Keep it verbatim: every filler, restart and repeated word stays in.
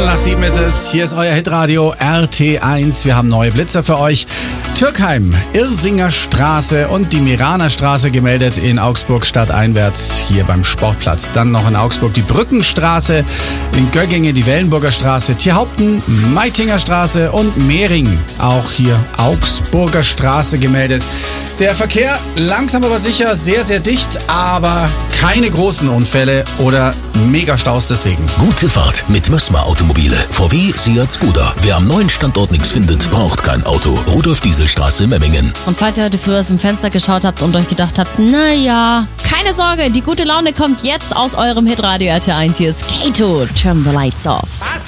Viertel nach sieben ist es. Hier ist euer Hitradio R T eins. Wir haben neue Blitzer für euch. Türkheim, Irsinger Straße und die Miraner Straße gemeldet in Augsburg stadteinwärts hier beim Sportplatz. Dann noch in Augsburg die Brückenstraße, in Göggingen die Wellenburger Straße, Tierhaupten, Meitinger Straße und Mehring. Auch hier Augsburger Straße gemeldet. Der Verkehr langsam aber sicher, sehr, sehr dicht, aber keine großen Unfälle oder Megastaus deswegen. Gute Fahrt mit Mössmer Automobile. V W, Seat, Skoda. Wer am neuen Standort nichts findet, braucht kein Auto. Rudolf-Diesel-Straße, Memmingen. Und falls ihr heute früh aus dem Fenster geschaut habt und euch gedacht habt, naja, keine Sorge, die gute Laune kommt jetzt aus eurem Hitradio R T eins. Hier ist Kato, Turn the Lights Off.